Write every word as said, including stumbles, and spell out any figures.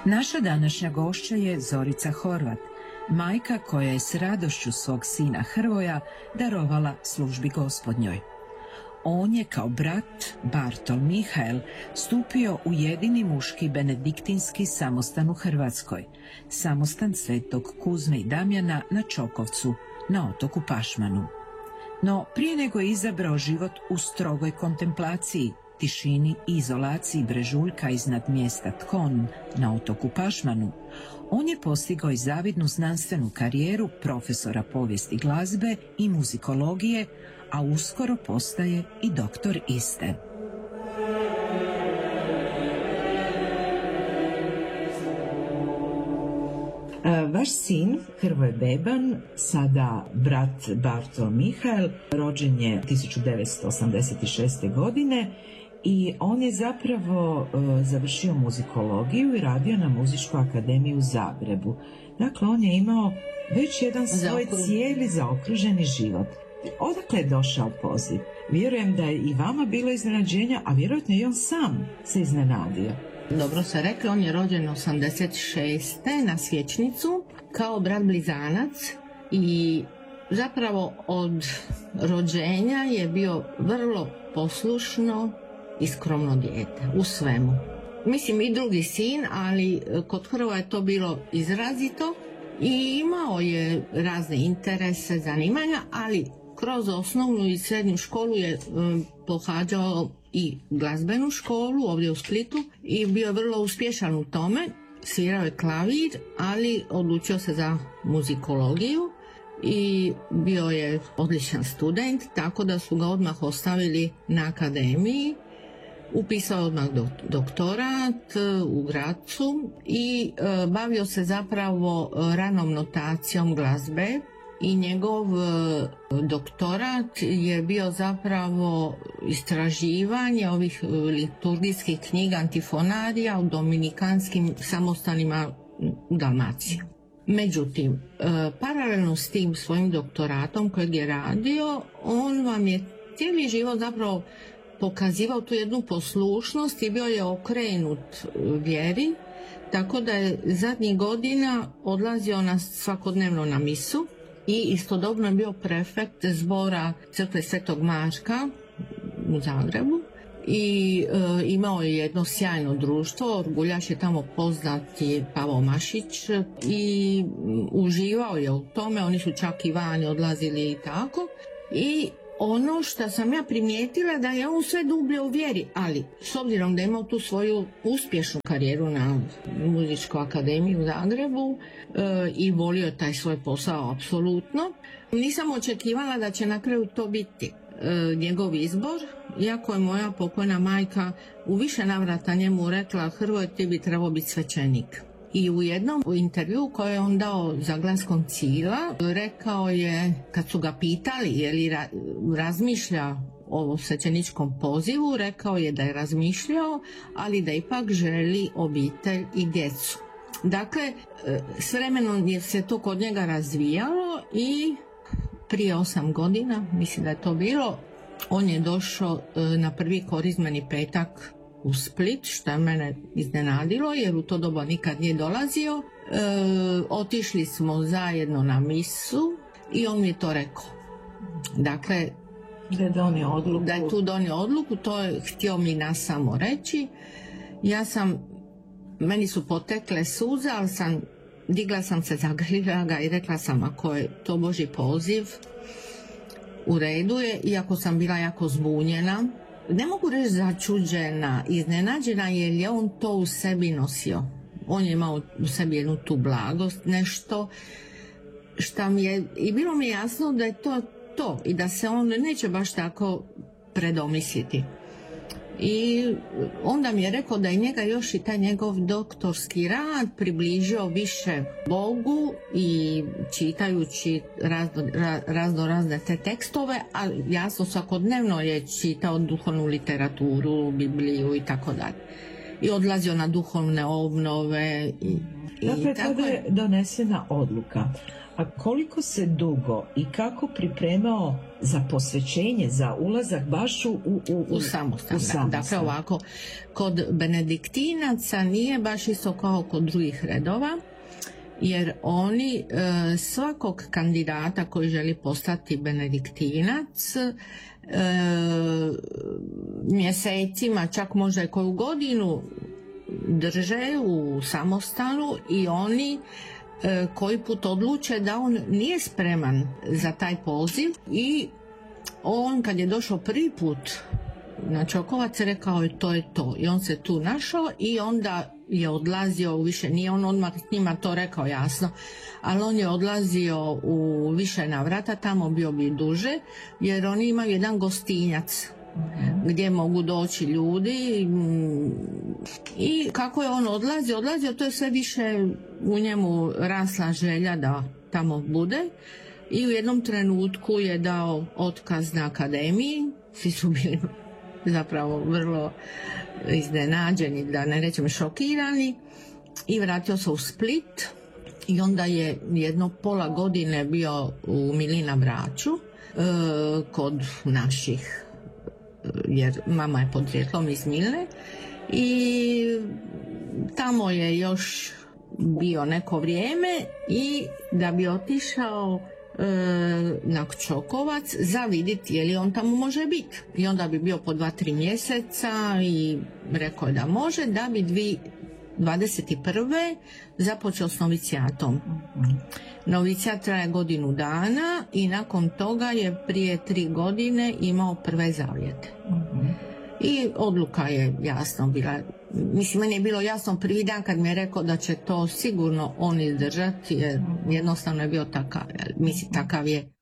Naša današnja gošća je Zorica Horvat, majka koja je s radošću svog sina Hrvoja darovala službi Gospodnjoj. On je kao brat Bartol Mihael stupio u jedini muški benediktinski samostan u Hrvatskoj, samostan Svetog Kuzme i Damjana na Čokovcu, na otoku Pašmanu. No prije nego je izabrao život u strogoj kontemplaciji, tišini i izolaciji brežuljka iznad mjesta Tkon na otoku Pašmanu, on je postigao i zavidnu znanstvenu karijeru profesora povijesti glazbe i muzikologije, a uskoro postaje i doktor iste. Vaš sin, Hrvoje Beban, sada brat Bartol Mihael, rođen je tisuću devetsto osamdeset šeste. godine i on je zapravo uh, završio muzikologiju i radio na Muzičku akademiju u Zagrebu. Dakle, on je imao već jedan svoj Zaokru... cijeli zaokruženi život. Odakle je došao poziv? Vjerujem da je i vama bilo iznenađenja, a vjerojatno i on sam se iznenadio. Dobro se rekli, on je rođen osamdeset šeste. na Svječnicu kao brat blizanac i zapravo od rođenja je bio vrlo poslušno i skromno dijete u svemu. Mislim i drugi sin, ali kod Hrvoja je to bilo izrazito i imao je razne interese, zanimanja, ali kroz osnovnu i srednju školu je um, pohađao i glazbenu školu ovdje u Splitu i bio vrlo uspješan u tome. Svirao je klavir, ali odlučio se za muzikologiju i bio je odličan student, tako da su ga odmah ostavili na akademiji. Upisao odmah do, doktorat u Grazu i e, bavio se zapravo ranom notacijom glazbe i njegov e, doktorat je bio zapravo istraživanje ovih liturgijskih knjiga antifonarija u dominikanskim samostanima u Dalmaciji. Međutim, e, paralelno s tim svojim doktoratom kojeg je radio, on vam je cijeli život zapravo pokazivao tu jednu poslušnost i bio je okrenut vjeri, tako da je zadnjih godina odlazio na svakodnevno na misu i istodobno je bio prefekt zbora crkve Svetog Marka u Zagrebu i e, imao je jedno sjajno društvo. Orguljaš je tamo poznati Pavo Mašić i m, uživao je u tome, oni su čak i vani odlazili i tako. I ono što sam ja primijetila da je on sve dublje u vjeri, ali s obzirom da je imao tu svoju uspješnu karijeru na Muzičkoj akademiji u Zagrebu e, i volio taj svoj posao apsolutno, nisam očekivala da će na kraju to biti e, njegov izbor, iako je moja pokojna majka u više navrata njemu rekla: Hrvoje, ti bi trebao biti svećenik. I u jednom intervju koje je on dao za Glas Koncila rekao je, kad su ga pitali je li ra- razmišlja o svećeničkom pozivu, rekao je da je razmišljao, ali da ipak želi obitelj i djecu. Dakle, s vremenom je se to kod njega razvijalo i prije osam godina, mislim da je to bilo, on je došao na prvi korizmeni petak u Split, što je mene iznenadilo jer u to doba nikad nije dolazio. E, otišli smo zajedno na misu i on mi je to rekao. Dakle, da je donio odluku. Da je tu donio odluku, to je htio mi nas samo reći. Ja sam, meni su potekle suze, ali sam, digla sam se, zagrlila ga i rekla sam: ako je to Božji poziv, u redu je, iako sam bila jako zbunjena. Ne mogu reći začuđena, iznenađena, jer je on to u sebi nosio. On je imao u sebi jednu tu blagost, nešto što mi je, i bilo mi jasno da je to to i da se on neće baš tako predomisliti. I onda mi je rekao da je njega još i taj njegov doktorski rad približio više Bogu i čitajući razno, razno razne te tekstove, ali jasno svakodnevno je čitao duhovnu literaturu, Bibliju i tako dalje. i odlazio na duhovne obnove. I, i dakle, tako tada je donesena odluka. A koliko se dugo i kako pripremao za posvećenje, za ulazak baš u, u, u, u samostan. U samostan. Dakle, ovako, kod benediktinaca nije baš isto kao kod drugih redova, jer oni e, svakog kandidata koji želi postati benediktinac e, mjesecima, čak možda i koju godinu drže u samostanu i oni e, koji put odluče da on nije spreman za taj poziv i on kad je došao prvi put na Čokovac rekao je to je to i on se tu našao i onda je odlazio u više, nije on odmah s njima to rekao jasno, ali on je odlazio u više navrata, tamo bio bi duže, jer oni imaju jedan gostinjac gdje mogu doći ljudi i kako je on odlazio, odlazio, to je sve više u njemu rasla želja da tamo bude i u jednom trenutku je dao otkaz na akademiji, svi su bili zapravo vrlo iznenađeni, da ne rečem šokirani, i vratio se u Split i onda je jedno pola godine bio u Milina Braču e, kod naših, jer mama je podrijetlom iz Milne i tamo je još bio neko vrijeme i da bi otišao na Čokovac za vidjeti je li on tamo može biti i onda bi bio po dva, tri mjeseca i rekao je da može, da bi dvadeset prve započeo s novicijatom. Novicijat traje godinu dana i nakon toga je prije tri godine imao prve zavjete. I odluka je jasno bila, mislim meni je bilo jasno prvi dan kad mi je rekao da će to sigurno on izdržati, jer jednostavno je bio takav, mislim takav je